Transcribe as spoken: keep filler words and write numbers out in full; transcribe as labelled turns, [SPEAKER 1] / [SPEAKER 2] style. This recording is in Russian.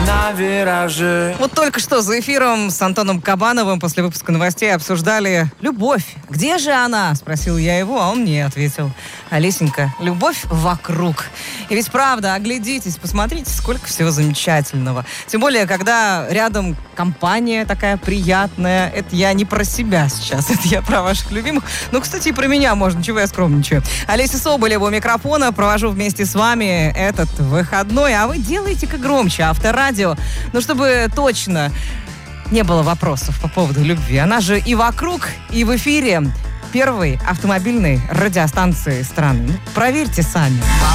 [SPEAKER 1] на вираже.
[SPEAKER 2] Вот только что за эфиром с Антоном Кабановым после выпуска новостей обсуждали любовь. Где же она? Спросил я его, а он мне ответил. Олесенька, любовь вокруг. И ведь правда, оглядитесь, посмотрите, сколько всего замечательного. Тем более, когда рядом компания такая приятная. Это я не про себя сейчас, это я про ваших любимых. Ну, кстати, и про меня можно, чего я скромничаю. Олеся Соболева у микрофона. Провожу вместе с вами этот выходной. А вы делаете-ка громче Авторадио. Ну, чтобы точно не было вопросов по поводу любви. Она же и вокруг, и в эфире первой автомобильной радиостанции страны. Ну, проверьте сами.